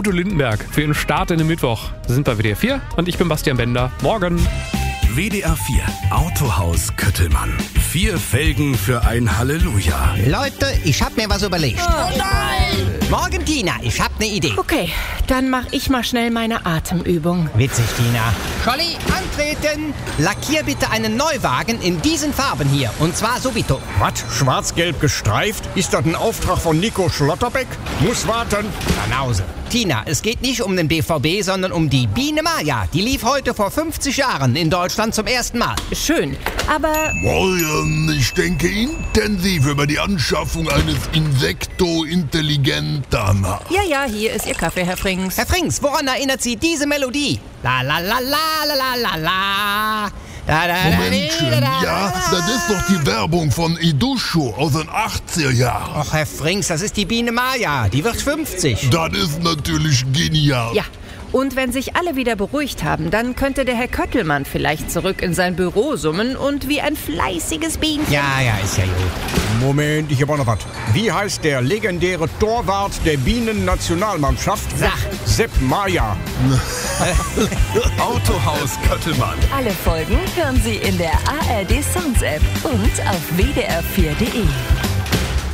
Udo Lindenberg für Ihren Start in den Mittwoch. Sie sind bei WDR 4 und ich bin Bastian Bender. Morgen. WDR 4 Autohaus Köttelmann. 4 Felgen für ein Halleluja. Leute, ich hab mir was überlegt. Oh nein! Morgen, Tina, ich hab ne Idee. Okay, dann mach ich mal schnell meine Atemübung. Witzig, Tina. Scholli, antreten! Lackier bitte einen Neuwagen in diesen Farben hier. Und zwar subito. Was? Schwarz-gelb gestreift? Ist das ein Auftrag von Nico Schlotterbeck? Muss warten. Banause. Tina, es geht nicht um den BVB, sondern um die Biene Maya. Die lief heute vor 50 Jahren in Deutschland zum ersten Mal. Schön, aber Ich denke intensiv über die Anschaffung eines Insekto Intelligentana. ja, hier ist Ihr Kaffee, Herr Frings. Herr Frings, woran erinnert Sie diese Melodie? La la la la la la la la. Da, da, Momentchen, ja, das ist doch die Werbung von Idusho aus den 80er Jahren. Och, Herr Frings, das ist die Biene Maya. Die wird 50. Das ist natürlich genial. Ja, und wenn sich alle wieder beruhigt haben, dann könnte der Herr Köttelmann vielleicht zurück in sein Büro summen und wie ein fleißiges Bienchen. Ja, ist ja gut. Moment, ich hab auch noch was. Wie heißt der legendäre Torwart der Bienen-Nationalmannschaft? Sag. Sepp Maya. Autohaus Köttelmann. Alle Folgen hören Sie in der ARD Sounds App und auf wdr4.de.